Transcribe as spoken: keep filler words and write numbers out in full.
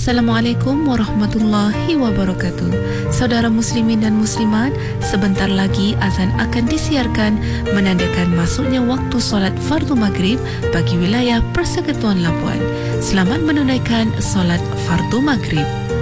Assalamualaikum warahmatullahi wabarakatuh. Saudara muslimin dan muslimat, sebentar lagi azan akan disiarkan menandakan masuknya waktu solat fardu maghrib bagi wilayah Persekutuan Labuan. Selamat menunaikan solat fardu maghrib.